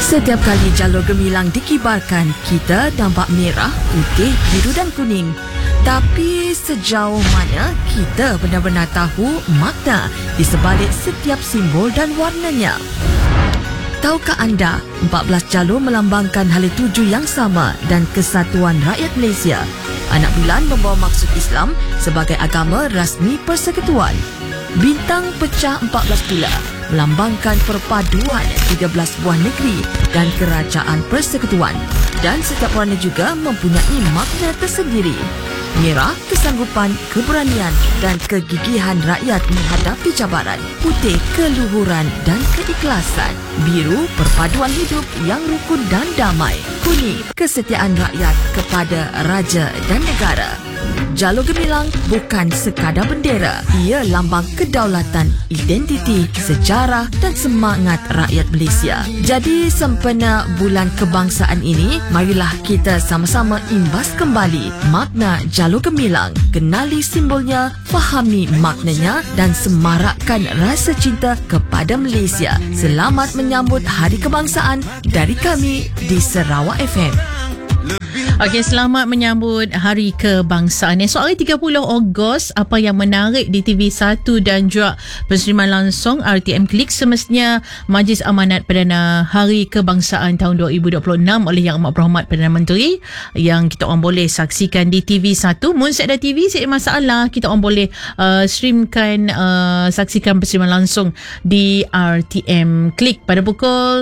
Setiap kali jalur gemilang dikibarkan, kita nampak merah, putih, biru dan kuning. Tapi sejauh mana kita benar-benar tahu makna di sebalik setiap simbol dan warnanya? Tahukah anda, 14 jalur melambangkan hala tuju yang sama dan kesatuan rakyat Malaysia. Anak bulan membawa maksud Islam sebagai agama rasmi persekutuan. Bintang pecah 14 pula melambangkan perpaduan 13 buah negeri dan kerajaan persekutuan. Dan setiap warna juga mempunyai makna tersendiri. Merah, kesanggupan, keberanian dan kegigihan rakyat menghadapi cabaran. Putih, keluhuran dan keikhlasan. Biru, perpaduan hidup yang rukun dan damai. Kuning, kesetiaan rakyat kepada raja dan negara. Jalur gemilang bukan sekadar bendera. Ia lambang kedaulatan, identiti, sejarah dan semangat rakyat Malaysia. Jadi sempena bulan kebangsaan ini, marilah kita sama-sama imbas kembali makna jalur gemilang. Kenali simbolnya, fahami maknanya dan semarakkan rasa cinta kepada Malaysia. Selamat menyambut Hari Kebangsaan dari kami di Sarawak FM. Okey, selamat menyambut Hari Kebangsaan. Esok hari 30 Ogos, apa yang menarik di TV1 dan juga penseriman langsung RTM Klik, semestinya Majlis Amanat Perdana Hari Kebangsaan tahun 2026 oleh Yang Amat Berhormat Perdana Menteri, yang kita orang boleh saksikan di TV1. Mun ada TV, tak ada masalah, kita orang boleh streamkan, saksikan penseriman langsung di RTM Klik pada pukul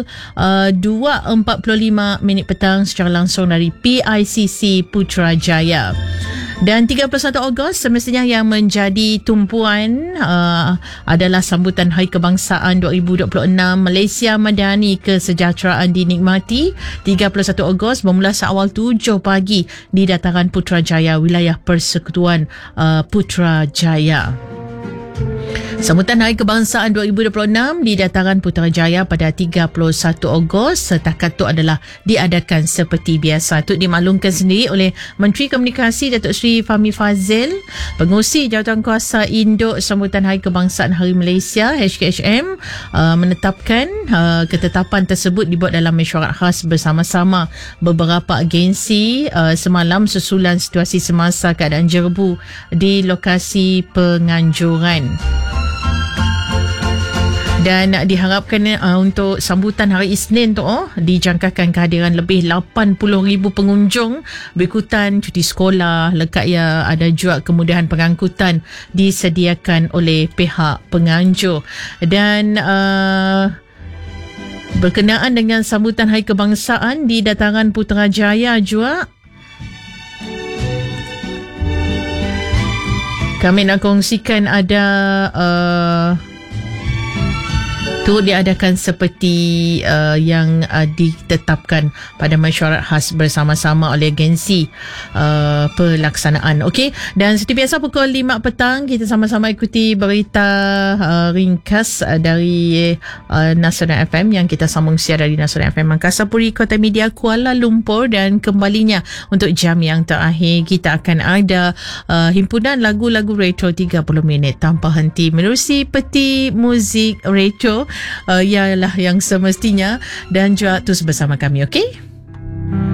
2.45 petang secara langsung dari PICC Putrajaya. Dan 31 Ogos semestinya yang menjadi tumpuan adalah sambutan Hari Kebangsaan 2026. Malaysia Madani Kesejahteraan dinikmati. 31 Ogos bermula seawal 7 pagi di dataran Putrajaya, wilayah Persekutuan Putrajaya. Sambutan Hari Kebangsaan 2026 di dataran Putrajaya pada 31 Ogos setakat itu adalah diadakan seperti biasa. Itu dimaklumkan sendiri oleh Menteri Komunikasi Datuk Seri Fahmi Fadzil. Pengurusi Jawatankuasa Induk Sambutan Hari Kebangsaan Hari Malaysia HKHM menetapkan ketetapan tersebut dibuat dalam mesyuarat khas bersama-sama beberapa agensi semalam susulan situasi semasa keadaan jerebu di lokasi penganjuran. Dan diharapkan untuk sambutan hari Isnin tu dijangkakan kehadiran lebih 80,000 pengunjung berikutan cuti sekolah, lekat ya, ada juga kemudahan pengangkutan disediakan oleh pihak penganjur. Dan berkenaan dengan sambutan Hari Kebangsaan di dataran Putrajaya juga, kami nak kongsikan ada turut diadakan seperti yang ditetapkan pada mesyuarat khas bersama-sama oleh agensi pelaksanaan. Okey, dan seperti biasa pukul 5 petang kita sama-sama ikuti berita ringkas dari Nasional FM yang kita sambung siar dari Nasional FM Mangkasa Puri, Kota Media Kuala Lumpur. Dan kembalinya untuk jam yang terakhir kita akan ada himpunan lagu-lagu retro 30 minit tanpa henti menerusi peti muzik retro. Ialah yang semestinya, dan juga terus bersama kami, okey?